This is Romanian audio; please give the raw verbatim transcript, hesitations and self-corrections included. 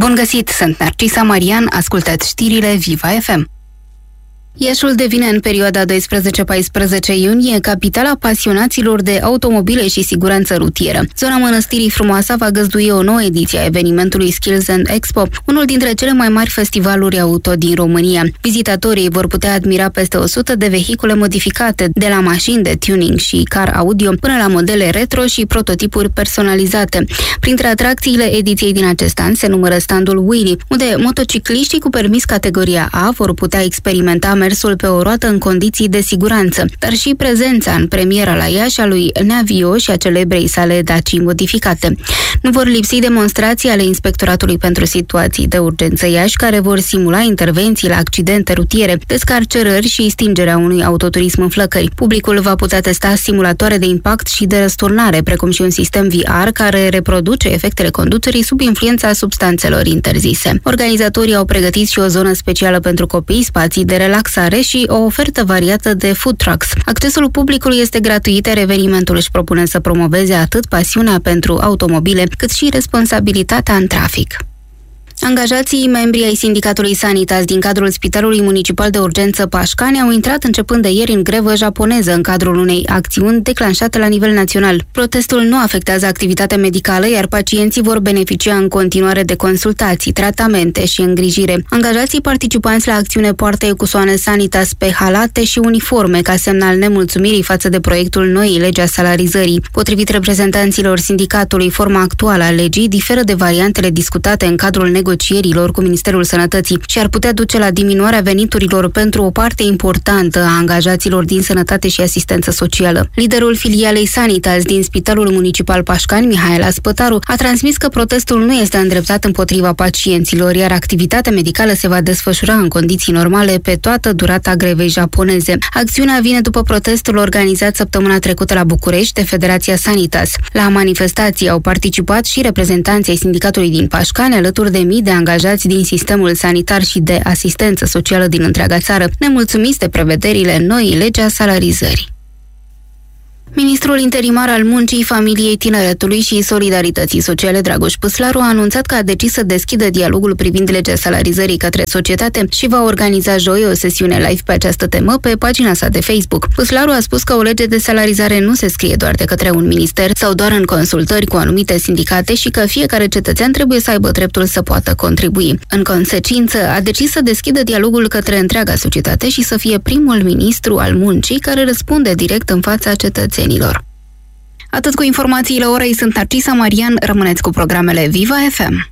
Bun găsit, sunt Narcisa Marian, ascultați știrile Viva F M. Iașul devine în perioada doisprezece paisprezece iunie capitala pasionaților de automobile și siguranță rutieră. Zona Mănăstirii Frumoasa va găzdui o nouă ediție a evenimentului Skills and Expo, unul dintre cele mai mari festivaluri auto din România. Vizitatorii vor putea admira peste o sută de vehicule modificate, de la mașini de tuning și car audio până la modele retro și prototipuri personalizate. Printre atracțiile ediției din acest an se numără standul Wheelie, unde motocicliștii cu permis categoria A vor putea experimenta mersul pe o roată în condiții de siguranță, dar și prezența în premiera la Iași a lui Neavio și a celebrei sale Daci modificate. Nu vor lipsi demonstrații ale Inspectoratului pentru Situații de Urgență Iași, care vor simula intervenții la accidente rutiere, descarcerări și stingerea unui autoturism în flăcări. Publicul va putea testa simulatoare de impact și de răsturnare, precum și un sistem V R care reproduce efectele conducerii sub influența substanțelor interzise. Organizatorii au pregătit și o zonă specială pentru copii, spații de relaxare și o ofertă variată de food trucks. Accesul publicului este gratuit, iar evenimentul își propune să promoveze atât pasiunea pentru automobile, cât și responsabilitatea în trafic. Angajații membri ai sindicatului Sanitas din cadrul Spitalului Municipal de Urgență Pașcani au intrat începând de ieri în grevă japoneză în cadrul unei acțiuni declanșate la nivel național. Protestul nu afectează activitatea medicală, iar pacienții vor beneficia în continuare de consultații, tratamente și îngrijire. Angajații participanți la acțiune poartă ecusoane Sanitas pe halate și uniforme ca semn al nemulțumirii față de proiectul noii legi a salarizării. Potrivit reprezentanților sindicatului, forma actuală a legii diferă de variantele discutate în cadrul negocierilor negocierilor cu Ministerul Sănătății și ar putea duce la diminuarea veniturilor pentru o parte importantă a angajaților din sănătate și asistență socială. Liderul filialei Sanitas din Spitalul Municipal Pașcani, Mihaela Spătaru, a transmis că protestul nu este îndreptat împotriva pacienților, iar activitatea medicală se va desfășura în condiții normale pe toată durata grevei japoneze. Acțiunea vine după protestul organizat săptămâna trecută la București de Federația Sanitas. La manifestații au participat și reprezentanții sindicatului din Pașcani, alături de mii de angajați din sistemul sanitar și de asistență socială din întreaga țară, nemulțumiți de prevederile noii legi a salarizării. Ministrul interimar al Muncii, Familiei, Tineretului și Solidarității Sociale, Dragoș Păslaru, a anunțat că a decis să deschidă dialogul privind legea salarizării către societate și va organiza joi o sesiune live pe această temă pe pagina sa de Facebook. Păslaru a spus că o lege de salarizare nu se scrie doar de către un minister sau doar în consultări cu anumite sindicate și că fiecare cetățean trebuie să aibă dreptul să poată contribui. În consecință, a decis să deschidă dialogul către întreaga societate și să fie primul ministru al muncii care răspunde direct în fața cetățenilor. Atât cu informațiile orei, sunt Narcisa Marian, rămâneți cu programele Viva F M.